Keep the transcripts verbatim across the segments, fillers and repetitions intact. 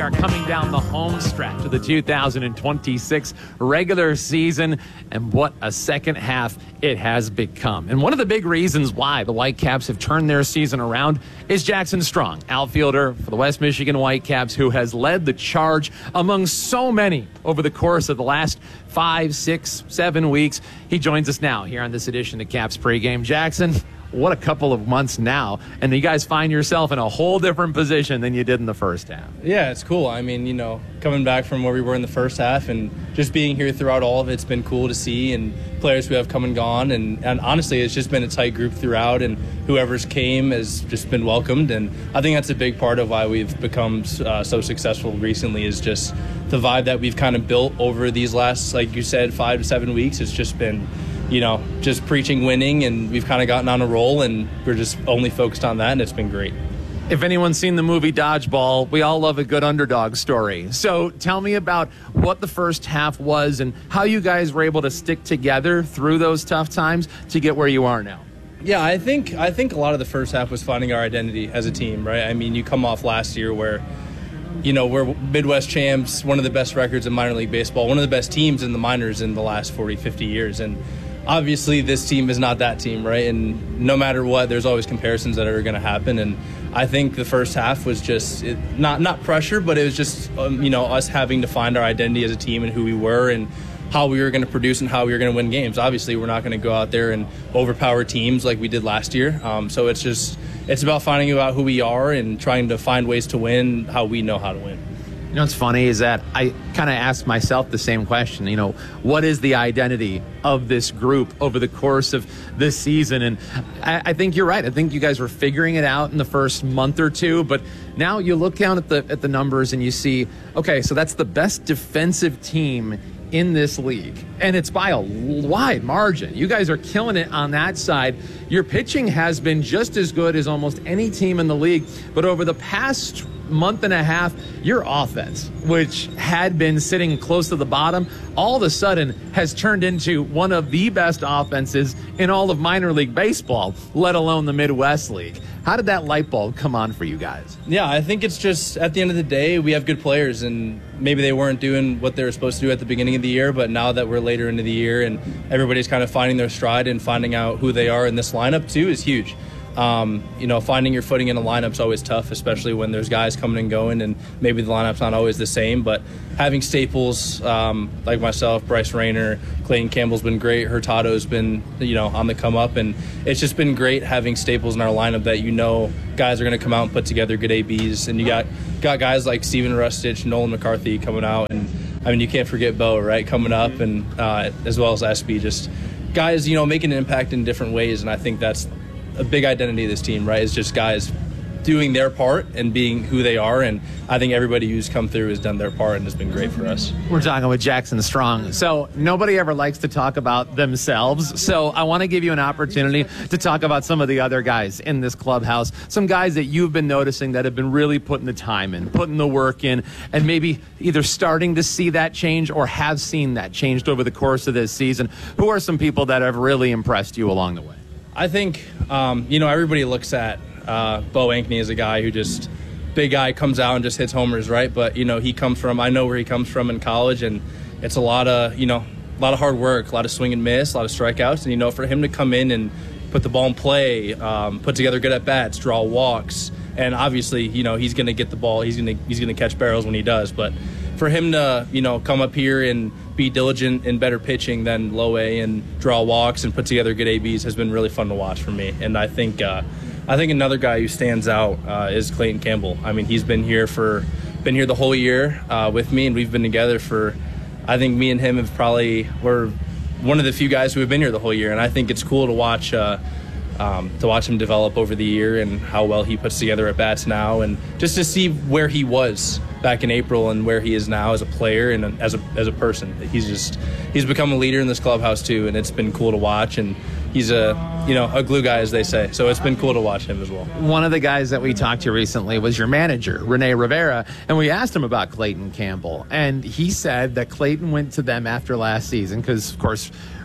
are coming down the home stretch of the two thousand twenty-six regular season, and what a second half it has become. And one of the big reasons why the Whitecaps have turned their season around is Jackson Strong, outfielder for the West Michigan Whitecaps, who has led the charge among so many over the course of the last five, six, seven weeks. He joins us now here on this edition of Caps Pregame. Jackson, what a couple of months now, and you guys find yourself in a whole different position than you did in the first half. Yeah, it's cool. I mean, you know, coming back from where we were in the first half and just being here throughout all of it, it's been cool to see, and players who have come and gone, and, and honestly, it's just been a tight group throughout, and whoever's came has just been welcomed, and I think that's a big part of why we've become uh, so successful recently is just the vibe that we've kind of built over these last, like you said, five to seven weeks. It's just been, you know, just preaching winning, and we've kind of gotten on a roll, and we're just only focused on that, and it's been great. If anyone's seen the movie Dodgeball, we all love a good underdog story. So tell me about what the first half was and how you guys were able to stick together through those tough times to get where you are now. Yeah, I think I think a lot of the first half was finding our identity as a team, right? I mean, you come off last year where, you know, we're Midwest champs, one of the best records in minor league baseball, one of the best teams in the minors in the last forty, fifty years, and obviously, this team is not that team, right? And no matter what, there's always comparisons that are going to happen. And I think the first half was just it, not not pressure, but it was just um, you know, us having to find our identity as a team and who we were and how we were going to produce and how we were going to win games. Obviously, we're not going to go out there and overpower teams like we did last year. Um, so it's just it's about finding out who we are and trying to find ways to win how we know how to win. You know what's funny is that I kind of asked myself the same question. You know, what is the identity of this group over the course of this season? And I, I think you're right. I think you guys were figuring it out in the first month or two. But now you look down at the at the numbers and you see, okay, so that's the best defensive team in this league, and it's by a wide margin. You guys are killing it on that side. Your pitching has been just as good as almost any team in the league, but over the past month and a half, your offense, which had been sitting close to the bottom, all of a sudden has turned into one of the best offenses in all of minor league baseball, let alone the Midwest League. How did that light bulb come on for you guys? Yeah, I think it's just at the end of the day, we have good players, and maybe they weren't doing what they were supposed to do at the beginning of the year, but now that we're later into the year and everybody's kind of finding their stride and finding out who they are in this lineup too is huge. Um, you know, finding your footing in a lineup's always tough, especially when there's guys coming and going and maybe the lineup's not always the same, but having staples um, like myself, Bryce Rayner, Clayton Campbell's been great, Hurtado's been, you know, on the come up, and it's just been great having staples in our lineup that you know guys are going to come out and put together good A Bs, and you got got guys like Steven Rustich, Nolan McCarthy coming out, and I mean, you can't forget Bo, right, coming up, and uh, as well as S B, just guys, you know, making an impact in different ways, and I think that's a big identity of this team, right? It's just guys doing their part and being who they are, and I think everybody who's come through has done their part, and it's been great for us. We're talking with Jackson Strong. So nobody ever likes to talk about themselves, so I want to give you an opportunity to talk about some of the other guys in this clubhouse, some guys that you've been noticing that have been really putting the time in, putting the work in, and maybe either starting to see that change or have seen that changed over the course of this season. Who are some people that have really impressed you along the way? I think, um, you know, everybody looks at uh, Bo Ankney as a guy who just, big guy, comes out and just hits homers, right? But, you know, he comes from, I know where he comes from in college, and it's a lot of, you know, a lot of hard work, a lot of swing and miss, a lot of strikeouts. And, you know, for him to come in and put the ball in play, um, put together good at-bats, draw walks, and obviously, you know, he's going to get the ball, he's going to he's going to catch barrels when he does. But for him to, you know, come up here and be diligent in better pitching than low A and draw walks and put together good A Bs has been really fun to watch for me. And I think uh, I think another guy who stands out uh, is Clayton Campbell. I mean, he's been here for been here the whole year uh, with me, and we've been together for, I think me and him have probably were one of the few guys who have been here the whole year. And I think it's cool to watch uh, um, to watch him develop over the year and how well he puts together at bats now, and just to see where he was back in April and where he is now as a player and as a as a person. He's just he's become a leader in this clubhouse too, and it's been cool to watch. And he's a you know a glue guy, as they say. So it's been cool to watch him as well. One of the guys that we talked to recently was your manager, Rene Rivera, and we asked him about Clayton Campbell, and he said that Clayton went to them after last season because, of course,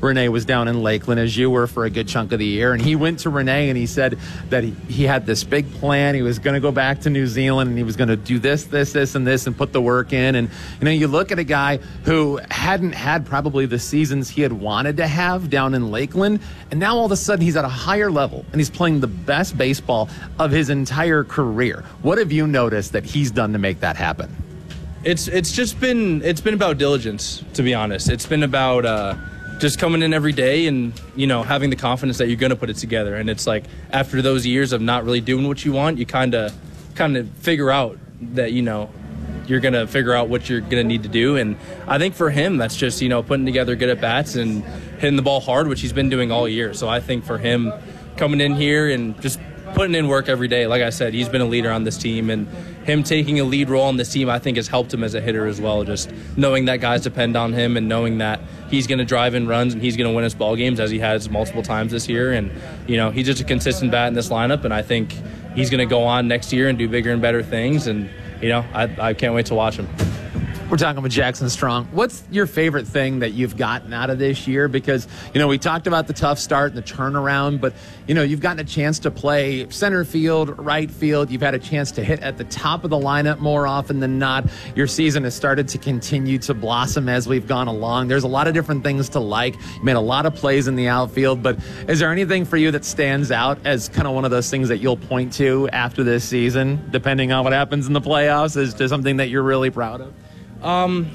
Renee was down in Lakeland, as you were for a good chunk of the year. And he went to Renee and he said that he, he had this big plan. He was going to go back to New Zealand and he was going to do this, this, this, and this and put the work in. And, you know, you look at a guy who hadn't had probably the seasons he had wanted to have down in Lakeland. And now all of a sudden he's at a higher level and he's playing the best baseball of his entire career. What have you noticed that he's done to make that happen? It's it's just been it's been about diligence, to be honest. It's been about uh, just coming in every day and, you know, having the confidence that you're going to put it together. And it's like after those years of not really doing what you want, you kind of kind of figure out that, you know, you're going to figure out what you're going to need to do. And I think for him, that's just, you know, putting together good at-bats and hitting the ball hard, which he's been doing all year. So I think for him coming in here and just putting in work every day, like I said, he's been a leader on this team. And him taking a lead role on this team, I think, has helped him as a hitter as well. Just knowing that guys depend on him and knowing that he's going to drive in runs and he's going to win us ball games as he has multiple times this year. And, you know, he's just a consistent bat in this lineup. And I think he's going to go on next year and do bigger and better things. And, you know, I, I can't wait to watch him. We're talking with Jackson Strong. What's your favorite thing that you've gotten out of this year? Because, you know, we talked about the tough start and the turnaround, but, you know, you've gotten a chance to play center field, right field. You've had a chance to hit at the top of the lineup more often than not. Your season has started to continue to blossom as we've gone along. There's a lot of different things to like. You made a lot of plays in the outfield, but is there anything for you that stands out as kind of one of those things that you'll point to after this season, depending on what happens in the playoffs, as to something that you're really proud of? Um,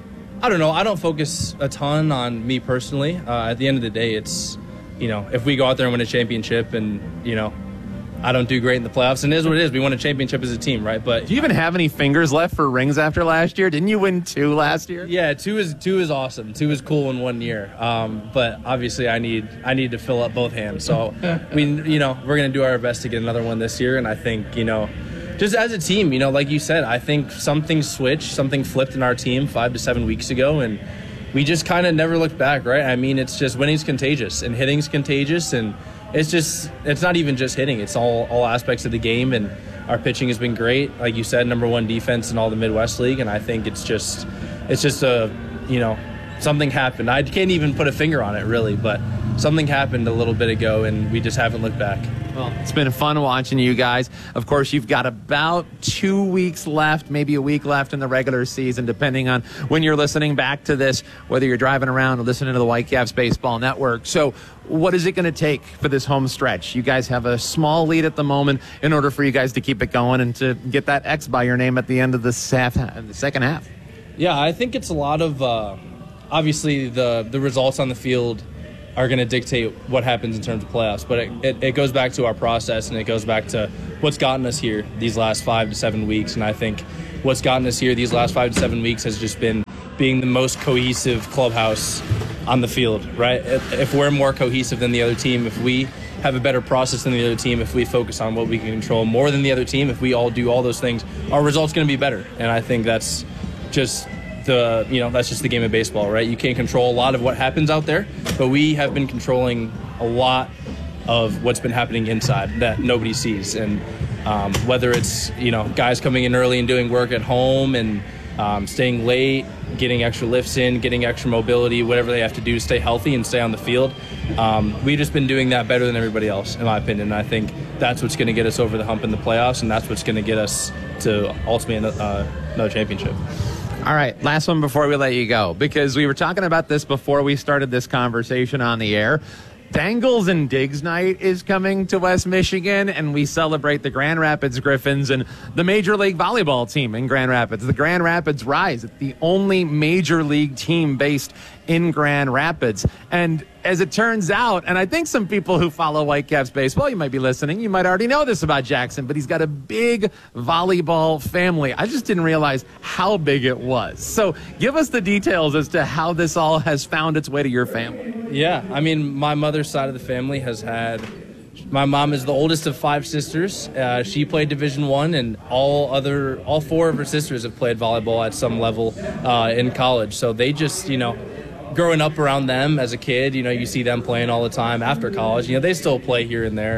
I don't know. I don't focus a ton on me personally. Uh, at the end of the day, it's, you know, if we go out there and win a championship and, you know, I don't do great in the playoffs, and it is what it is. We won a championship as a team, right? But do you even have any fingers left for rings after last year? Didn't you win two last year? Yeah, two is two is awesome. Two is cool in one year. Um, but obviously, I need I need to fill up both hands. So we, you know, we're gonna do our best to get another one this year, and I think, you know, just as a team, you know, like you said, I think something switched, something flipped in our team five to seven weeks ago, and we just kind of never looked back, right? I mean, it's just winning's contagious and hitting's contagious, and it's just, it's not even just hitting. It's all, all aspects of the game, and our pitching has been great. Like you said, number one defense in all the Midwest League, and I think it's just, it's just a, you know, something happened. I can't even put a finger on it, really, but something happened a little bit ago, and we just haven't looked back. Well, it's been fun watching you guys. Of course, you've got about two weeks left, maybe a week left in the regular season, depending on when you're listening back to this, whether you're driving around or listening to the Whitecaps Baseball Network. So what is it going to take for this home stretch? You guys have a small lead at the moment in order for you guys to keep it going and to get that X by your name at the end of the, half, the second half. Yeah, I think it's a lot of, uh, obviously, the, the results on the field are going to dictate what happens in terms of playoffs. But it, it, it goes back to our process, and it goes back to what's gotten us here these last five to seven weeks. And I think what's gotten us here these last five to seven weeks has just been being the most cohesive clubhouse on the field, right? If, if we're more cohesive than the other team, if we have a better process than the other team, if we focus on what we can control more than the other team, if we all do all those things, our result's going to be better. And I think that's just the, you know, that's just the game of baseball, right? You can't control a lot of what happens out there, but we have been controlling a lot of what's been happening inside that nobody sees. And um, whether it's, you know, guys coming in early and doing work at home and um, staying late, getting extra lifts in, getting extra mobility, whatever they have to do to stay healthy and stay on the field. Um, we've just been doing that better than everybody else, in my opinion. And I think that's what's going to get us over the hump in the playoffs, and that's what's going to get us to ultimately uh, another championship. All right, last one before we let you go, because we were talking about this before we started this conversation on the air. Dangles and Diggs night is coming to West Michigan, and we celebrate the Grand Rapids Griffins and the Major League Volleyball team in Grand Rapids. The Grand Rapids Rise, the only Major League team based in Grand Rapids. And as it turns out, and I think some people who follow Whitecaps baseball, you might be listening, you might already know this about Jackson, but he's got a big volleyball family. I just didn't realize how big it was. So give us the details as to how this all has found its way to your family. Yeah, I mean, my mother's side of the family has had, my mom is the oldest of five sisters. Uh, she played Division One, and all other, all four of her sisters have played volleyball at some level uh, in college. So they just, you know, growing up around them as a kid, you know, you see them playing all the time after college. You know, they still play here and there. Uh,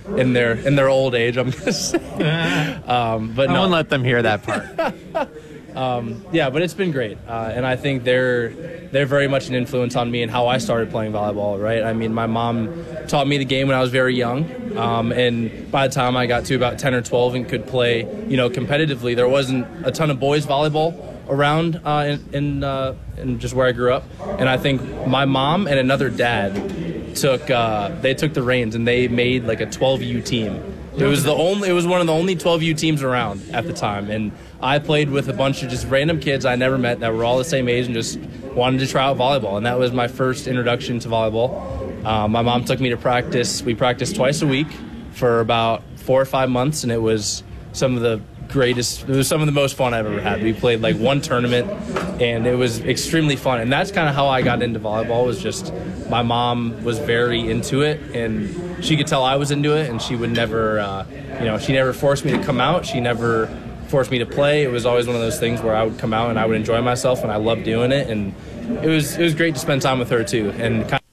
in their in their old age, I'm gonna say. um, but I no, won't let them hear that part. um, yeah, but it's been great, uh, and I think they're they're very much an influence on me and how I started playing volleyball. Right? I mean, my mom taught me the game when I was very young, um, and by the time I got to about ten or twelve and could play, you know, competitively, there wasn't a ton of boys volleyball around uh, in in, uh, in just where I grew up, and I think my mom and another dad took uh, they took the reins and they made like a twelve U team. It was the only it was one of the only twelve U teams around at the time, and I played with a bunch of just random kids I never met that were all the same age and just wanted to try out volleyball, and that was my first introduction to volleyball. Um, my mom took me to practice. We practiced twice a week for about four or five months, and it was some of the greatest, it was some of the most fun I've ever had. We played like one tournament and it was extremely fun, and that's kind of how I got into volleyball. Was just my mom was very into it and she could tell I was into it, and she would never uh, you know she never forced me to come out, she never forced me to play. It was always one of those things where I would come out and I would enjoy myself, and I loved doing it, and it was it was great to spend time with her too, and kind of